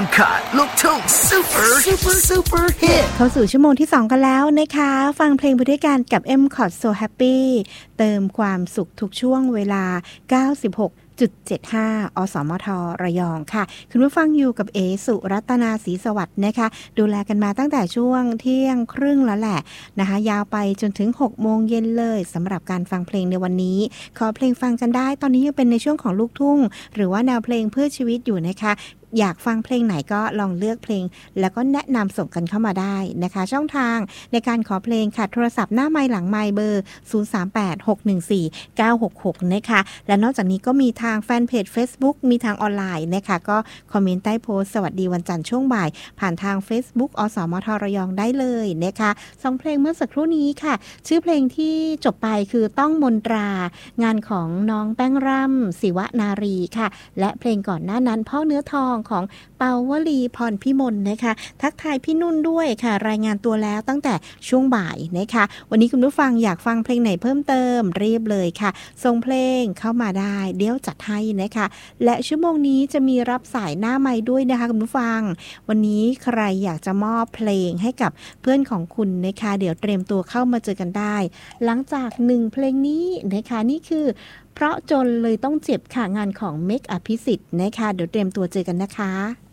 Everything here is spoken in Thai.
M-KOT ลูกทุ่ง Super Hit เข้าสู่ชั่วโมงที่2กันแล้วนะคะฟังเพลงไปด้วยกันกับ M-KOT So Happy เติมความสุขทุกช่วงเวลา 96.75 อสมทระยองค่ะคุณผู้ฟังอยู่กับเอสุรัตนาศรีสวัสดิ์นะคะดูแลกันมาตั้งแต่ช่วงเที่ยงครึ่งแล้วแหละนะคะยาวไปจนถึง 6 โมงเย็นเลยสำหรับการฟังเพลงในวันนี้ขอเพลงฟังกันได้ตอนนี้ยังเป็นในช่วงของลูกทุ่งหรือว่าแนวเพลงเพื่อชีวิตอยู่นะคะอยากฟังเพลงไหนก็ลองเลือกเพลงแล้วก็แนะนำส่งกันเข้ามาได้นะคะช่องทางในการขอเพลงค่ะโทรศัพท์หน้าไมค์หลังไมค์เบอร์ 0386149966 นะคะและนอกจากนี้ก็มีทางแฟนเพจ Facebook มีทางออนไลน์นะคะก็คอมเมนต์ใต้โพสต์สวัสดีวันจันทร์ช่วงบ่ายผ่านทาง Facebook อสมทระยองได้เลยนะคะ2เพลงเมื่อสักครู่นี้ค่ะชื่อเพลงที่จบไปคือต้องมนตรางานของน้องแป้งร่ำศิวนารีค่ะและเพลงก่อนหน้านั้นพ่อเนื้อทองของเปาวลีพรพิมลนะคะทักทายพี่นุ่นด้วยค่ะรายงานตัวแล้วตั้งแต่ช่วงบ่ายนะคะวันนี้คุณผู้ฟังอยากฟังเพลงไหนเพิ่มเติมรีบเลยค่ะส่งเพลงเข้ามาได้เดี๋ยวจัดให้นะคะและชั่วโมงนี้จะมีรับสายหน้าไมค์ด้วยนะคะคุณผู้ฟังวันนี้ใครอยากจะมอบเพลงให้กับเพื่อนของคุณนะคะเดี๋ยวเตรียมตัวเข้ามาเจอกันได้หลังจาก1เพลงนี้นะคะนี่คือเพราะจนเลยต้องเจ็บค่ะงานของเมกอภิสิทธิ์นะคะเดี๋ยวเตรียมตัวเจอกันนะคะ